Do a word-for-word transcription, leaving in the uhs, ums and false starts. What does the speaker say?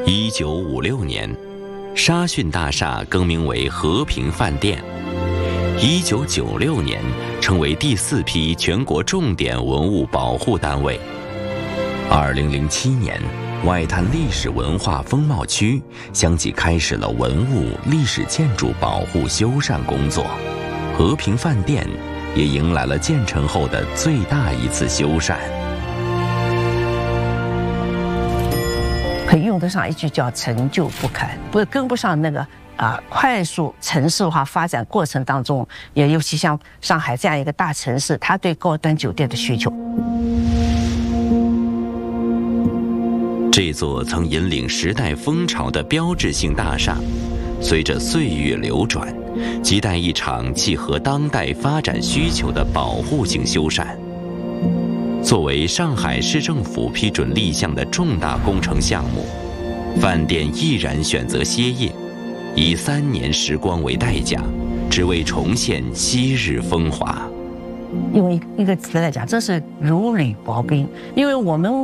一九五六年，沙逊大厦更名为和平饭店。一九九六年，成为第四批全国重点文物保护单位。二零零七年，外滩历史文化风貌区相继开始了文物历史建筑保护修缮工作，和平饭店也迎来了建成后的最大一次修缮。 可以用得上一句叫成就不堪，不跟不上那个啊快速城市化发展过程当中，也尤其像上海这样一个大城市，它对高端酒店的需求。 这座曾引领时代风潮的标志性大厦，随着岁月流转，亟待一场契合当代发展需求的保护性修缮。作为上海市政府批准立项的重大工程项目，饭店毅然选择歇业，以三年时光为代价，只为重现昔日风华。 用一一个词来讲，这是如履薄冰，因为我们